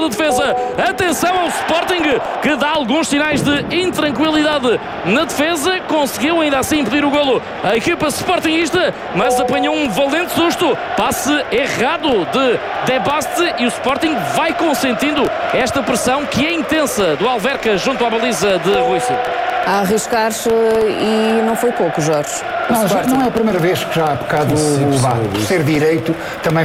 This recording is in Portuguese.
de defesa. Atenção ao Sporting, que dá alguns sinais de intranquilidade na defesa. Conseguiu ainda assim impedir o golo a equipa sportingista, mas apanhou um valente susto. Passe errado de Debaste e o Sporting vai consentindo esta pressão que é intensa do Alverca junto à baliza de Rui Silva. A arriscar e não foi pouco, Jorge. Não é a primeira vez que já há bocado o VAR. Por ser direito, também